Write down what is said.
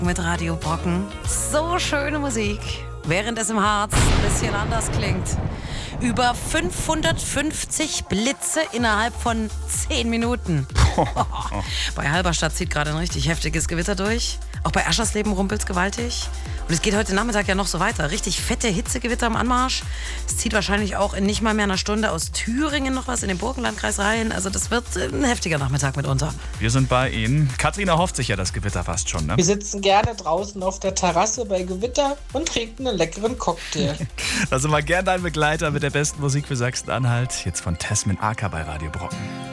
mit Radio Brocken. So schöne Musik, während es im Harz ein bisschen anders klingt. Über 550 Blitze innerhalb von 10 Minuten. Bei Halberstadt zieht gerade ein richtig heftiges Gewitter durch. Auch bei Aschersleben rumpelt's gewaltig. Und es geht heute Nachmittag ja noch so weiter. Richtig fette Hitzegewitter am Anmarsch. Es zieht wahrscheinlich auch in nicht mal mehr einer Stunde aus Thüringen noch was in den Burgenlandkreis rein. Also das wird ein heftiger Nachmittag mitunter. Wir sind bei Ihnen. Katrina hofft sich ja das Gewitter fast schon, ne? Wir sitzen gerne draußen auf der Terrasse bei Gewitter und trinken einen leckeren Cocktail. Also mal gern dein Begleiter mit der besten Musik für Sachsen-Anhalt. Jetzt von Tess mit AK bei Radio Brocken.